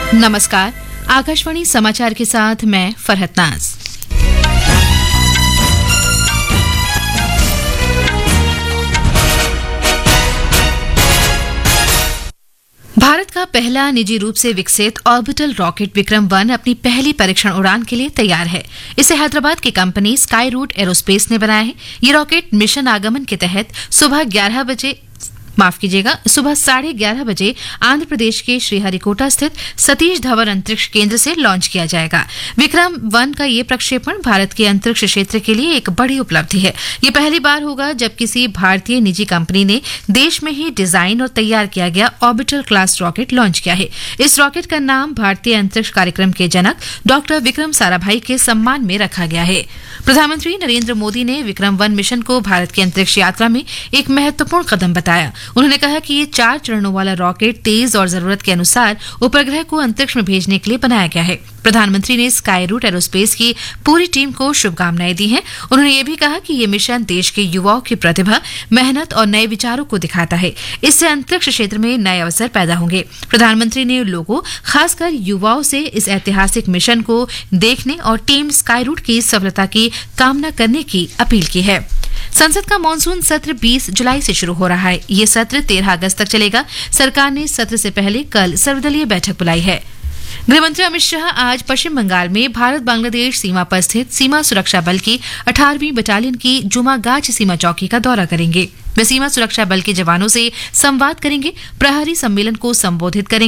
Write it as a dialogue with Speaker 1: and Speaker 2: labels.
Speaker 1: नमस्कार, आकाशवाणी समाचार के साथ मैं फरहत नाज। भारत का पहला निजी रूप से विकसित ऑर्बिटल रॉकेट विक्रम-1 अपनी पहली परीक्षण उड़ान के लिए तैयार है। इसे हैदराबाद की कंपनी स्काई रूट एरोस्पेस ने बनाया है। ये रॉकेट मिशन आगमन के तहत सुबह 11:30 बजे आंध्र प्रदेश के श्रीहरिकोटा स्थित सतीश धवन अंतरिक्ष केंद्र से लॉन्च किया जाएगा। विक्रम-1 का ये प्रक्षेपण भारत के अंतरिक्ष क्षेत्र के लिए एक बड़ी उपलब्धि है। ये पहली बार होगा जब किसी भारतीय निजी कंपनी ने देश में ही डिजाइन और तैयार किया गया ऑर्बिटल क्लास रॉकेट लॉन्च किया है। इस रॉकेट का नाम भारतीय अंतरिक्ष कार्यक्रम के जनक डॉक्टर विक्रम साराभाई के सम्मान में रखा गया है। प्रधानमंत्री नरेंद्र मोदी ने विक्रम-1 मिशन को भारत की अंतरिक्ष यात्रा में एक महत्वपूर्ण कदम बताया। उन्होंने कहा कि ये 4 चरणों वाला रॉकेट तेज और जरूरत के अनुसार उपग्रह को अंतरिक्ष में भेजने के लिए बनाया गया है। प्रधानमंत्री ने स्काई रूट एरोस्पेस की पूरी टीम को शुभकामनाएं दी हैं। उन्होंने ये भी कहा कि ये मिशन देश के युवाओं की प्रतिभा, मेहनत और नए विचारों को दिखाता है। इससे अंतरिक्ष क्षेत्र में नए अवसर पैदा होंगे। प्रधानमंत्री ने लोगों, खासकर युवाओं से इस ऐतिहासिक मिशन को देखने और टीम स्काई रूट की सफलता की कामना करने की अपील की है। संसद का मानसून सत्र 20 जुलाई से शुरू हो रहा है। ये सत्र 13 अगस्त तक चलेगा। सरकार ने सत्र से पहले कल सर्वदलीय बैठक बुलाई है। गृहमंत्री अमित शाह आज पश्चिम बंगाल में भारत बांग्लादेश सीमा पर स्थित सीमा सुरक्षा बल की 18वीं बटालियन की जुमागाच सीमा चौकी का दौरा करेंगे। वे सीमा सुरक्षा बल के जवानों से संवाद करेंगे, प्रहरी सम्मेलन को संबोधित करेंगे